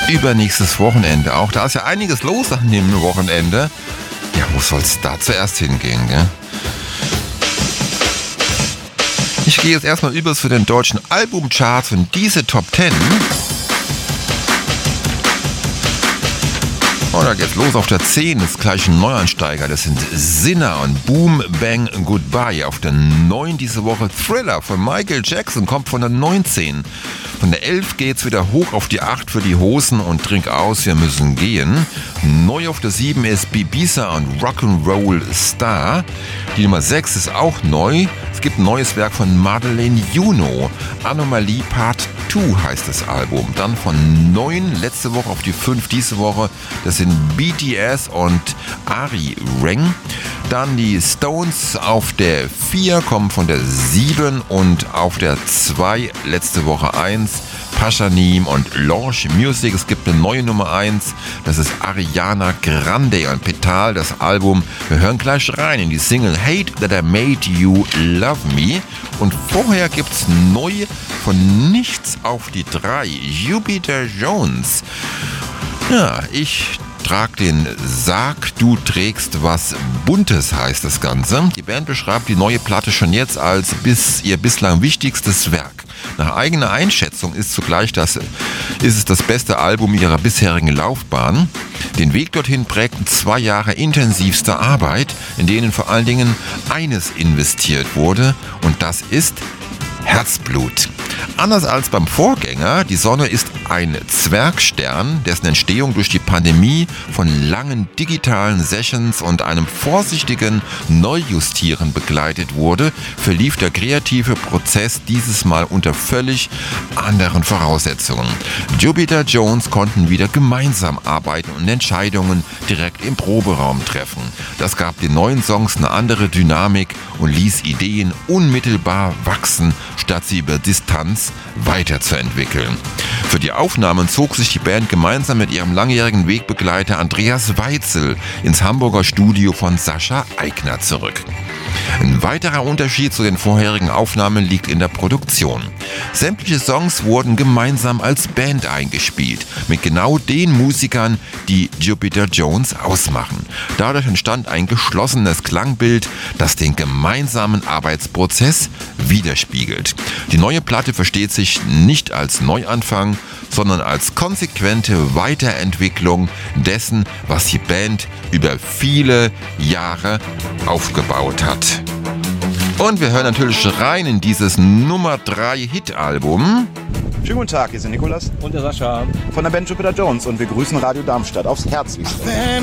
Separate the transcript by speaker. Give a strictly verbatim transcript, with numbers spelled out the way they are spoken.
Speaker 1: übernächstes Wochenende auch. Da ist ja einiges los an dem Wochenende. Ja, wo soll es da zuerst hingehen, gell? Ich gehe jetzt erstmal über zu den deutschen Albumcharts und diese Top zehn. Oh, da geht's los auf der zehn, ist gleich ein Neuansteiger. Das sind Sinner und Boom Bang Goodbye. Auf der neun diese Woche Thriller von Michael Jackson, kommt von der neunzehn. Von der elf geht's wieder hoch auf die acht für die Hosen und Trink aus, wir müssen gehen. Neu auf der sieben ist Ibiza und Rock'n'Roll Star. Die Nummer sechs ist auch neu. Es gibt ein neues Werk von Madeleine Juno. Anomalie Part zwei heißt das Album. Dann von neun letzte Woche auf die fünf diese Woche. Das sind B T S und Ari Reng. Dann die Stones auf der vier, kommen von der sieben und auf der zwei letzte Woche eins. Pashanim und Launch Music. Es gibt eine neue Nummer eins. Das ist Ariana Grande und Petal, das Album. Wir hören gleich rein in die Single Hate That I Made You Love Me. Und vorher gibt's neu von nichts auf die drei. Jupiter Jones. Ja, ich trag den Sarg, du trägst was Buntes, heißt das Ganze. Die Band beschreibt die neue Platte schon jetzt als bis ihr bislang wichtigstes Werk. Nach eigener Einschätzung ist zugleich das, ist es das beste Album ihrer bisherigen Laufbahn. Den Weg dorthin prägten zwei Jahre intensivster Arbeit, in denen vor allen Dingen eines investiert wurde, und das ist Herzblut. Anders als beim Vorgänger, die Sonne ist ein Zwergstern, dessen Entstehung durch die Pandemie von langen digitalen Sessions und einem vorsichtigen Neujustieren begleitet wurde, verlief der kreative Prozess dieses Mal unter völlig anderen Voraussetzungen. Jupiter Jones konnten wieder gemeinsam arbeiten und Entscheidungen direkt im Proberaum treffen. Das gab den neuen Songs eine andere Dynamik und ließ Ideen unmittelbar wachsen, statt sie über Distanz weiterzuentwickeln. Für die Aufnahmen zog sich die Band gemeinsam mit ihrem langjährigen Wegbegleiter Andreas Weitzel ins Hamburger Studio von Sascha Aigner zurück. Ein weiterer Unterschied zu den vorherigen Aufnahmen liegt in der Produktion. Sämtliche Songs wurden gemeinsam als Band eingespielt, mit genau den Musikern, die Jupiter Jones ausmachen. Dadurch entstand ein geschlossenes Klangbild, das den gemeinsamen Arbeitsprozess widerspiegelt. Die neue Platte versteht sich nicht als Neuanfang, sondern als konsequente Weiterentwicklung dessen, was die Band über viele Jahre aufgebaut hat. Und wir hören natürlich rein in dieses Nummer drei Hit-Album.
Speaker 2: Schönen guten Tag, hier sind Nikolas
Speaker 3: und der Sascha
Speaker 2: von der Band Jupiter Jones und wir grüßen Radio Darmstadt aufs Herz.